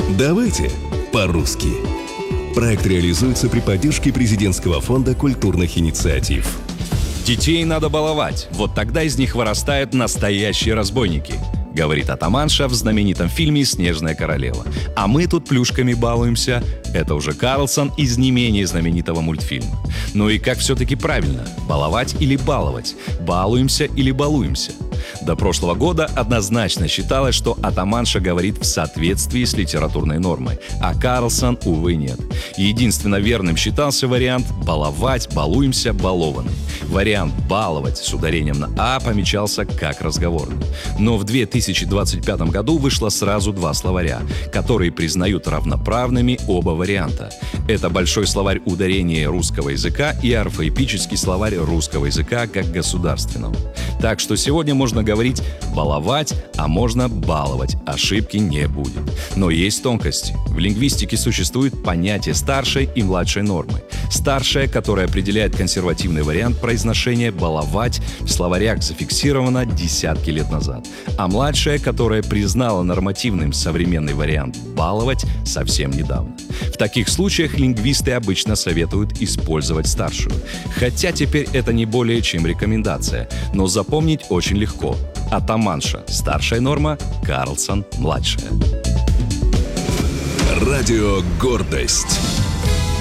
Давайте по-русски. Проект реализуется при поддержке Президентского фонда культурных инициатив. Детей надо баловать, вот тогда из них вырастают настоящие разбойники, говорит атаманша в знаменитом фильме «Снежная королева». А мы тут плюшками балуемся. Это уже Карлсон из не менее знаменитого мультфильма. Ну и как все-таки правильно? Баловать или баловать? Балуемся или балуемся? До прошлого года однозначно считалось, что атаманша говорит в соответствии с литературной нормой, а Карлсон, увы, нет. Единственно верным считался вариант «баловать», «балуемся», «балованный». Вариант «баловать» с ударением на «а» помечался как разговорный. Но в 2025 году вышло сразу два словаря, которые признают равноправными оба варианта. Это большой словарь ударения русского языка и орфоэпический словарь русского языка как государственного. Так что сегодня можно говорить «баловать», а можно «баловать». Ошибки не будет. Но есть тонкости. В лингвистике существует понятие старшей и младшей нормы. Старшая, которая определяет консервативный вариант произношения «баловать», в словарях зафиксирована десятки лет назад. А младшая, которая признала нормативным современный вариант «баловать» совсем недавно. В таких случаях лингвисты обычно советуют использовать старшую. Хотя теперь это не более чем рекомендация, но запомнить очень легко. Атаманша – старшая норма, Карлсон – младшая. Радио «Гордость».